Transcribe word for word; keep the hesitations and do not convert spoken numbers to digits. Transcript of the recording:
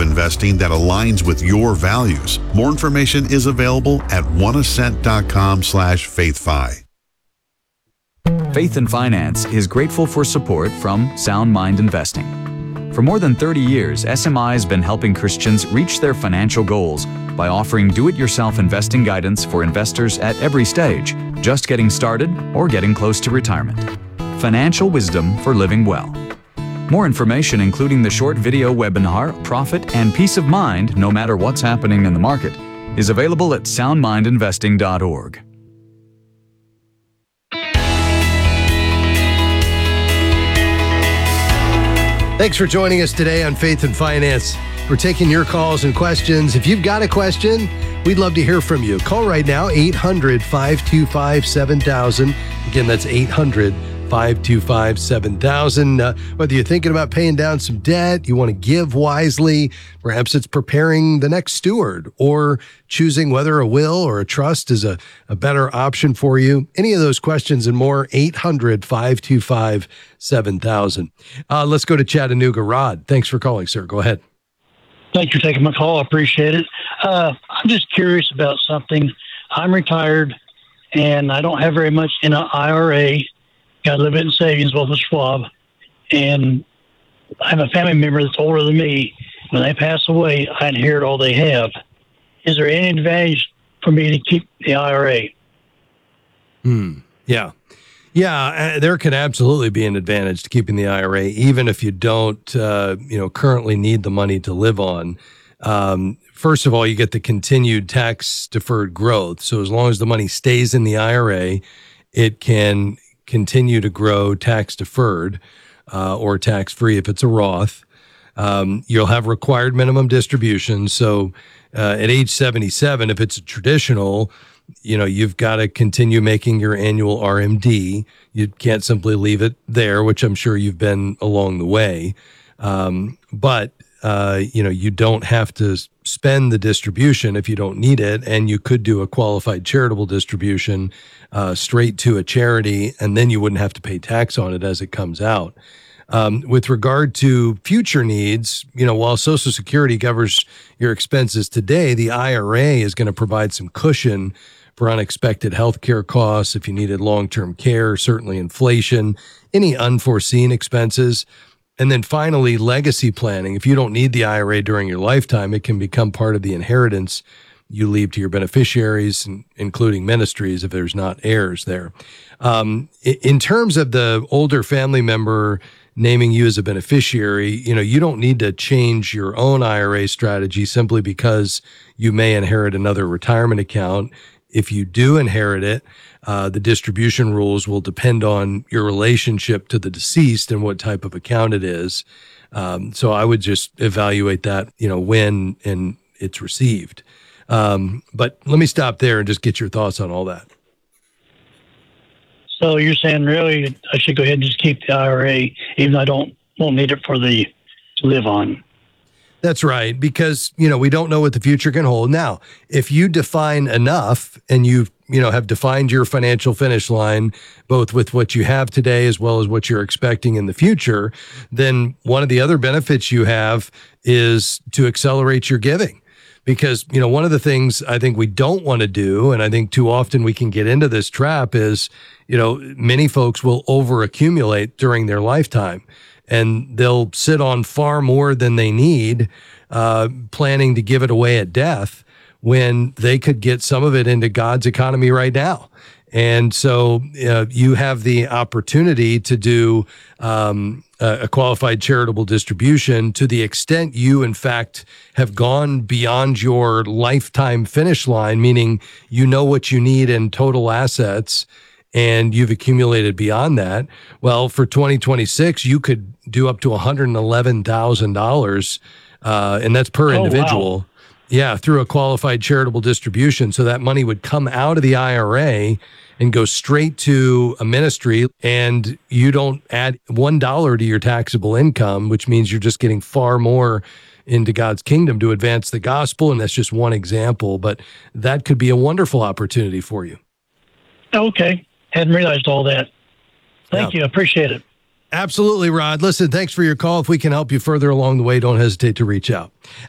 of investing that aligns with your values. More information is available at one ascent dot com slash faithfi. Faith and Finance is grateful for support from Sound Mind Investing. For more than thirty years, S M I has been helping Christians reach their financial goals by offering do-it-yourself investing guidance for investors at every stage, just getting started or getting close to retirement. Financial wisdom for living well. More information, including the short video webinar, Profit and Peace of Mind, no matter what's happening in the market, is available at sound mind investing dot org. Thanks for joining us today on Faith and Finance. We're taking your calls and questions. If you've got a question, we'd love to hear from you. Call right now, eight hundred, five two five, seven thousand. Again, that's eight hundred, five two five, seven thousand. Uh, whether you're thinking about paying down some debt, you want to give wisely, perhaps it's preparing the next steward or choosing whether a will or a trust is a, a better option for you. Any of those questions and more, eight hundred, five two five, seven thousand. Uh, let's go to Chattanooga. Rod, thanks for calling, sir. Go ahead. Thank you for taking my call. I appreciate it. Uh, I'm just curious about something. I'm retired, and I don't have very much in an I R A. Got a little bit in savings, both with Schwab. And I have a family member that's older than me. When they pass away, I inherit all they have. Is there any advantage for me to keep the I R A? Hmm. Yeah. Yeah, uh, there could absolutely be an advantage to keeping the I R A, even if you don't, uh, you know, currently need the money to live on. Um, first of all, you get the continued tax deferred growth. So as long as the money stays in the I R A, it can continue to grow tax deferred uh, or tax free if it's a Roth. Um, you'll have required minimum distributions. So uh, at age seventy-seven, if it's a traditional, you know, you've got to continue making your annual R M D. You can't simply leave it there, which I'm sure you've been along the way. Um, but, uh, you know, you don't have to spend the distribution if you don't need it. And you could do a qualified charitable distribution uh, straight to a charity, and then you wouldn't have to pay tax on it as it comes out. Um, with regard to future needs, you know, while Social Security covers your expenses today, the I R A is going to provide some cushion for unexpected healthcare costs, if you needed long-term care, certainly inflation, any unforeseen expenses. And then finally, legacy planning. If you don't need the I R A during your lifetime, it can become part of the inheritance you leave to your beneficiaries, including ministries, if there's not heirs there. Um, in terms of the older family member naming you as a beneficiary, you know, you don't need to change your own I R A strategy simply because you may inherit another retirement account. If you do inherit it, uh, the distribution rules will depend on your relationship to the deceased and what type of account it is. Um, so I would just evaluate that, you know, when and it's received. Um, but let me stop there and just get your thoughts on all that. So you're saying really I should go ahead and just keep the I R A, even though I don't won't need it for the to live on. That's right, because, you know, we don't know what the future can hold. Now, if you define enough and you, you know, have defined your financial finish line, both with what you have today as well as what you're expecting in the future, then one of the other benefits you have is to accelerate your giving. Because, you know, one of the things I think we don't want to do, and I think too often we can get into this trap, is, you know, many folks will over accumulate during their lifetime. And they'll sit on far more than they need, uh, planning to give it away at death, when they could get some of it into God's economy right now. And so uh, you have the opportunity to do um, a qualified charitable distribution to the extent you, in fact, have gone beyond your lifetime finish line, meaning you know what you need in total assets and you've accumulated beyond that. Well, for twenty twenty-six, you could do up to one hundred eleven thousand dollars, uh, and that's per Oh, individual. wow. Yeah, through a qualified charitable distribution. So that money would come out of the I R A and go straight to a ministry, and you don't add one dollar to your taxable income, which means you're just getting far more into God's kingdom to advance the gospel. And that's just one example, but that could be a wonderful opportunity for you. Okay. Hadn't realized all that. Thank Yeah. you. I appreciate it. Absolutely, Rod. Listen, thanks for your call. If we can help you further along the way, don't hesitate to reach out.